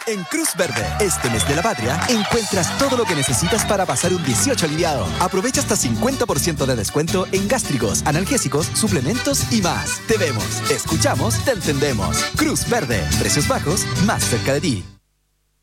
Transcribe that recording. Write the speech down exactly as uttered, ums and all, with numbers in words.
En Cruz Verde, este mes de la patria, encuentras todo lo que necesitas para pasar un dieciocho aliviado. Aprovecha hasta cincuenta por ciento de descuento en gástricos, analgésicos, suplementos y más. Te vemos, escuchamos, te entendemos. Cruz Verde, precios bajos, más cerca de ti.